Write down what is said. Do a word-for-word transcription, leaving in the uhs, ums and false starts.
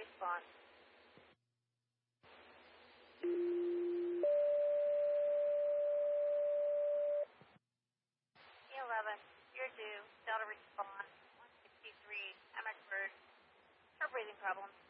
response. E eleven, you're due. Delta response, one sixty-three, Emmitsburg. Her breathing problems.